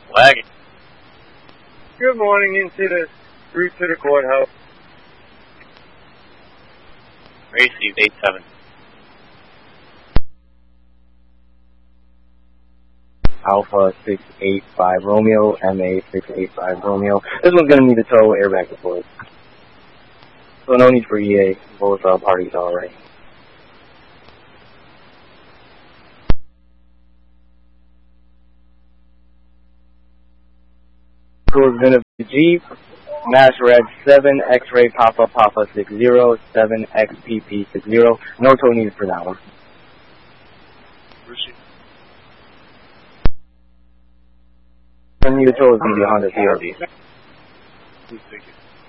Wagon. Good morning, into the route to the courthouse. Received 8-7. Alpha 685 Romeo, MA 685 Romeo. This one's going to need a tow airbag deployed. So no need for EA. Both parties are already. So it's going to be Jeep, Mash Red 7, X-Ray Papa Papa 60, 7XPP 60. No tow needed for that one. And the tow is going to be a Honda CRV. Please take it.